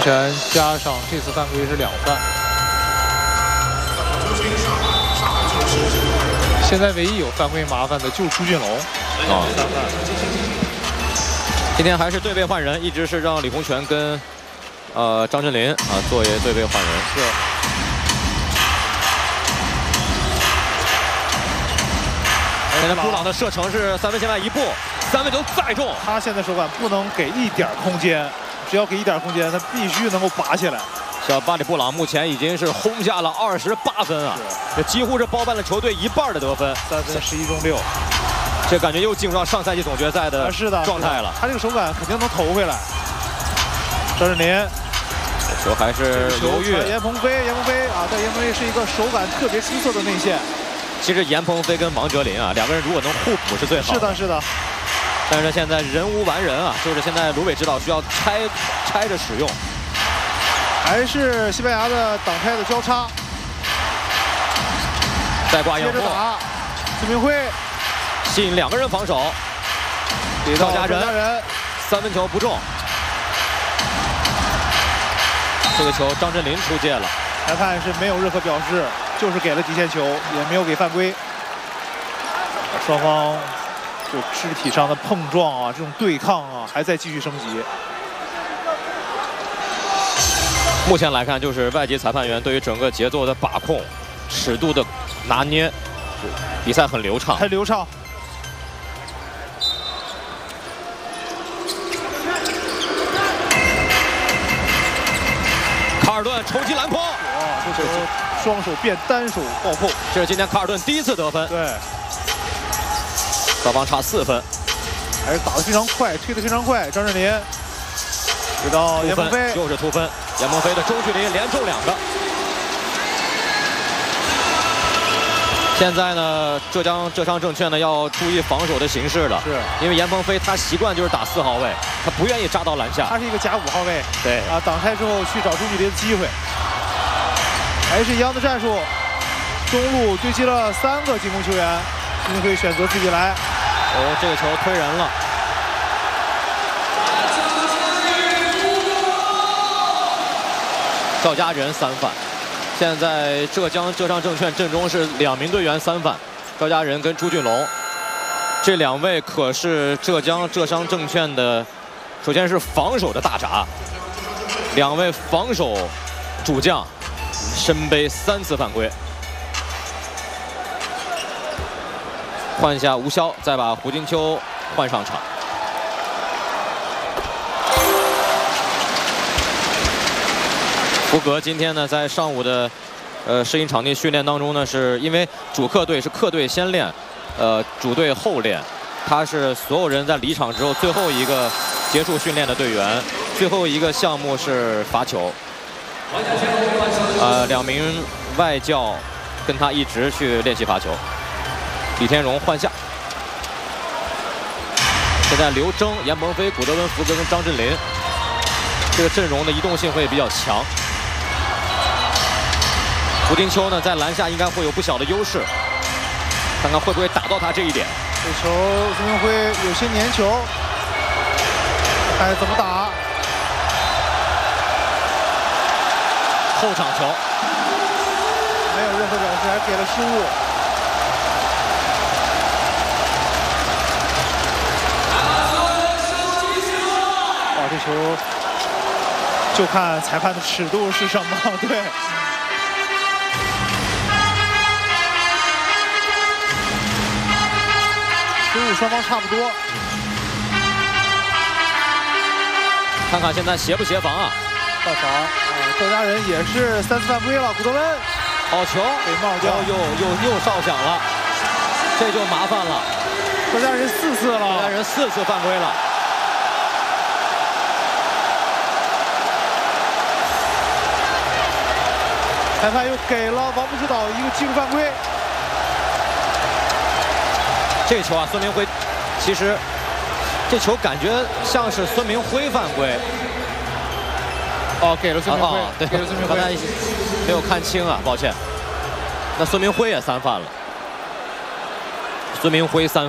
拳加上这次犯规是2犯。现在唯一有犯规麻烦的就是朱俊龙啊，3犯。今天还是对位换人，一直是让李洪权跟张镇麟啊作为对位换人。 是。 现在布朗的射程是3分线外1步，3分球再中。 他现在手感不能给一点空间，只要给一点空间，他必须能够拔起来。 小巴里布朗目前已经是轰下了28分啊，这几乎是包办了球队1半的得分 ，3分11中6， 这感觉又进入到上赛季总决赛的状态了。 他这个手感肯定能投回来。张镇麟， 球还是犹豫。 严鹏飞啊，但严鹏飞是一个手感特别出色的内线。 其实严鹏飞跟王哲林啊，2个人如果能互补是最好的。 是的。 但是现在人无完人啊，就是现在卢伟指导需要拆着使用。 还是西班牙的挡拆的交叉， 再挂杨接着打，孙明辉吸引2个人防守，给到赵家人，3分球不中。这个球张镇麟出界了， 裁判是没有任何表示，就是给了底线球，也没有给犯规。双方就肢体上的碰撞啊，这种对抗啊，还在继续升级。 目前来看，就是外籍裁判员对于整个节奏的把控、尺度的拿捏，比赛很流畅， 很流畅。 卡尔顿抽击篮筐， 哇，这球双手变单手暴扣， 这是今天卡尔顿第1次得分。 对， 双方差4分， 还是打得非常快，推得非常快。张镇麟给到严鹏飞， 又是突分。严鹏飞的中距离连中2个。现在呢，浙商证券呢要注意防守的形势了， 是因为严鹏飞他习惯就是打4号位，他不愿意扎到篮下。 他是一个假5号位， 对啊，挡拆之后去找中距离的机会。还是一样的战术，中路堆积了3个进攻球员，孙明辉选择自己来。 哦，这个球推人了。赵家人3犯，现在浙商证券阵中是2名队员3犯，赵家人跟朱俊龙，这2位可是浙商证券的，首先是防守的大闸，2位防守主将，身背3次犯规。换下吴骁，再把胡金秋换上场。福格今天呢，在上午的适应场地训练当中呢，是因为主客队是客队先练，主队后练，他是所有人在离场之后最后一个结束训练的队员，最后一个项目是罚球。2名外教跟他一直去练习罚球。李天荣换下，现在刘铮、严鹏飞、古德文、福格跟张镇麟，这个阵容的移动性会比较强。胡金秋呢，在篮下应该会有不小的优势，看看会不会打到他这一点。 这球孙明辉有些粘球，看怎么打。 后场球， 没有任何表示，还给了失误。哇，这球就看裁判的尺度是什么，对。失误双方差不多。 看看现在协不协防啊？ 犯防啊，赵家人也是3次犯规了。古德温， 好球， 被帽掉， 又哨响了，这就麻烦了。 赵家人4次了， 赵家人4次犯规了。 裁判又给了王不知道一个技术犯规。 这球啊，孙明辉，其实这球感觉像是孙明辉犯规。 哦，给了孙明辉， 对， 给了孙明辉， 刚才没有看清啊，抱歉。那孙明辉也3犯了，孙明辉3。